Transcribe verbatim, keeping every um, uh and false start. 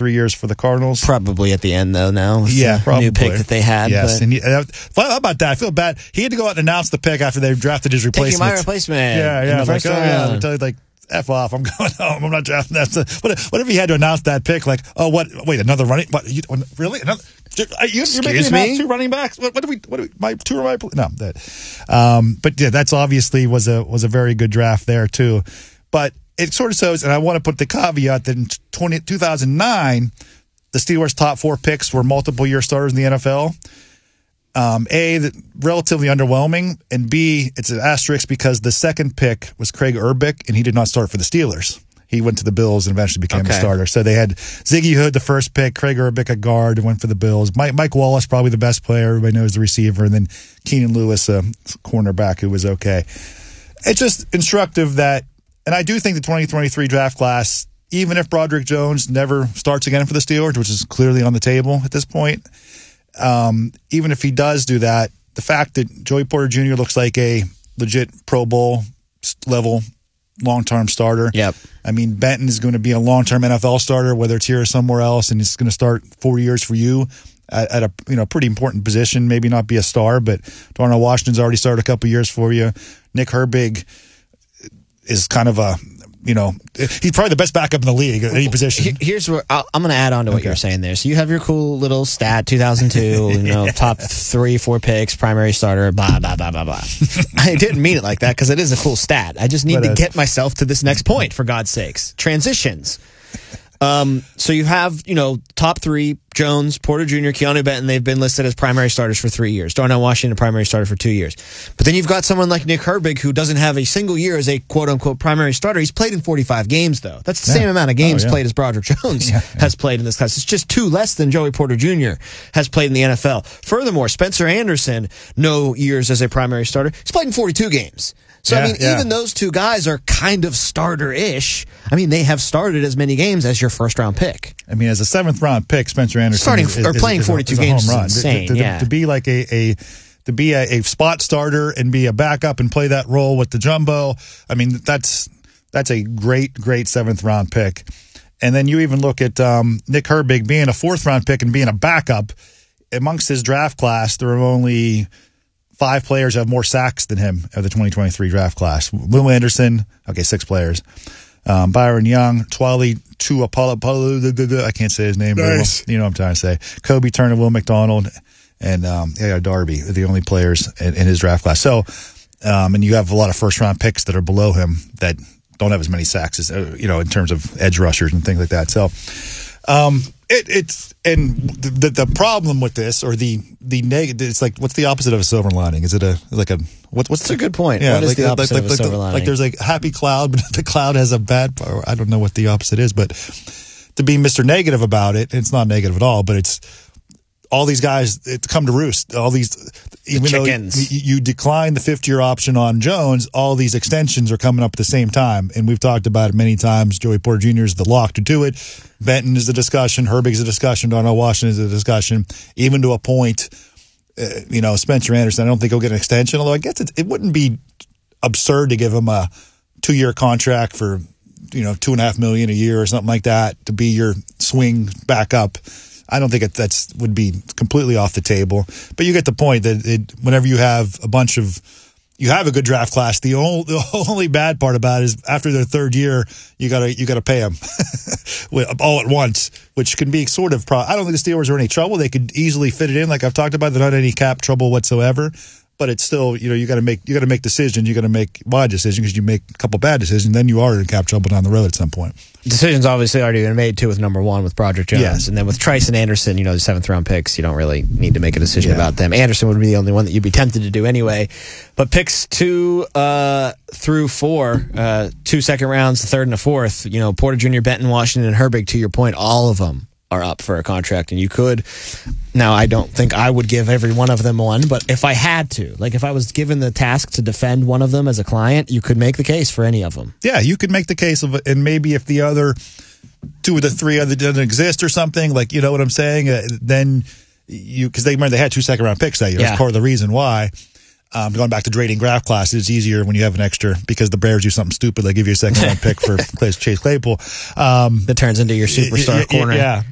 three years for the Cardinals. Probably at the end, though, now. Yeah, the probably. New pick that they had. Yes. But. And he, uh, how about that? I feel bad. He had to go out and announce the pick after they drafted his replacement. Taking my replacement. Yeah, yeah. In the Like, first oh, yeah. round. Tell you, like, F off. I'm going home. I'm not drafting that. So, what, what if he had to announce that pick? Like, oh, what? Wait, another running? What? You, really? Another? You, you're making me announce two running backs? What, what do we? What do we? My two or my? No. That. Um, but yeah, that's obviously was a was a very good draft there too. But it sort of shows, and I want to put the caveat that in twenty, two thousand nine, the Steelers' top four picks were multiple year starters in the N F L. Um, A, the, relatively underwhelming, and B, it's an asterisk because the second pick was Craig Urbick, and he did not start for the Steelers. He went to the Bills and eventually became okay. a starter. So they had Ziggy Hood, the first pick, Craig Urbick, a guard, and went for the Bills. Mike, Mike Wallace, probably the best player. Everybody knows the receiver. And then Keenan Lewis, a cornerback who was okay. It's just instructive that, and I do think the twenty twenty-three draft class, even if Broderick Jones never starts again for the Steelers, which is clearly on the table at this point, um, even if he does do that, the fact that Joey Porter Junior looks like a legit Pro Bowl level long-term starter. Yep. I mean, Benton is going to be a long-term N F L starter, whether it's here or somewhere else, and he's going to start four years for you at, at a you know pretty important position. Maybe not be a star, but Darnell Washington's already started a couple years for you. Nick Herbig is kind of a you know he's probably the best backup in the league at any position. Here's where I'll, I'm going to add on to what okay. you're saying there. So you have your cool little stat, two thousand two, you know, top three, four picks, primary starter, blah blah blah blah blah. I didn't mean it like that because it is a cool stat. I just need but, uh, to get myself to this next point, for God's sakes. Transitions. Um, so you have, you know, top three, Jones, Porter Junior, Keanu Benton, they've been listed as primary starters for three years. Darnell Washington, a primary starter for two years. But then you've got someone like Nick Herbig who doesn't have a single year as a quote-unquote primary starter. He's played in forty-five games, though. That's the yeah. same amount of games oh, yeah. played as Broderick Jones yeah, yeah. has played in this class. It's just two less than Joey Porter Junior has played in the N F L. Furthermore, Spencer Anderson, no years as a primary starter. He's played in forty-two games. So, yeah, I mean, yeah. even those two guys are kind of starter-ish. I mean, they have started as many games as your first-round pick. I mean, as a seventh-round pick, Spencer Anderson starting is, is, or playing is, forty-two is a, games is a home run. is insane. To, to, yeah. to be like a, a to be a, a spot starter and be a backup and play that role with the jumbo. I mean, that's that's a great, great seventh-round pick. And then you even look at um, Nick Herbig being a fourth-round pick and being a backup. Amongst his draft class, there are only five players who have more sacks than him of the twenty twenty-three draft class. Will Anderson, okay, six players. Um, Byron Young, Twali Tuapolo, I can't say his name. Nice. Well, you know what I'm trying to say. Kobe Turner, Will McDonald, and um, yeah, Darby are the only players in, in his draft class. So, um, and you have a lot of first-round picks that are below him that don't have as many sacks as, uh, you know, in terms of edge rushers and things like that. So, um, it, it's, and the, the problem with this, or the, the negative, it's like, what's the opposite of a silver lining? Is it a, like a, what, what's That's the, a good point. Yeah, what is like, the opposite like, of like, a silver like, lining? like there's a happy cloud, but the cloud has a bad, or I don't know what the opposite is, but to be Mister Negative about it, it's not negative at all, but it's, all these guys, it's come to roost. All these, even chickens. though you, you decline the fifth year option on Jones, all these extensions are coming up at the same time. And we've talked about it many times. Joey Porter Junior is the lock to do it. Benton is a discussion. Herbig is a discussion. Darnell Washington is a discussion. Even to a point, uh, you know, Spencer Anderson, I don't think he'll get an extension. Although I guess it, it wouldn't be absurd to give him a two year contract for, you know, two and a half million a year or something like that to be your swing backup. I don't think it that's would be completely off the table, but you get the point that it, whenever you have a bunch of, you have a good draft class. The only the only bad part about it is after their third year, you gotta you gotta pay them all at once, which can be sort of. Pro- I don't think the Steelers are in any trouble. They could easily fit it in, like I've talked about. They're not in any cap trouble whatsoever. But it's still, you know, you got to make you got to make decisions. You got to make wide decisions because you make a couple bad decisions, then you are in cap trouble down the road at some point. Decisions obviously already been made too with number one with Broderick Jones, yeah. and then with Trice and Anderson, you know, the seventh round picks. You don't really need to make a decision yeah. about them. Anderson would be the only one that you'd be tempted to do anyway. But picks two uh, through four, uh, two second rounds, the third and the fourth. You know, Porter Junior, Benton, Washington, and Herbig. To your point, all of them are up for a contract, and you could. Now, I don't think I would give every one of them one, but if I had to, like if I was given the task to defend one of them as a client, you could make the case for any of them. Yeah, you could make the case of it, and maybe if the other two of the three other didn't exist or something, like, you know what I'm saying, uh, then you, because they remember they had two second round picks that year. Yeah. That's part of the reason why. Um, going back to trading draft classes, it's easier when you have an extra, because the Bears do something stupid. They give you a second round pick for Chase Claypool. Um, that turns into your superstar yeah, corner. Yeah.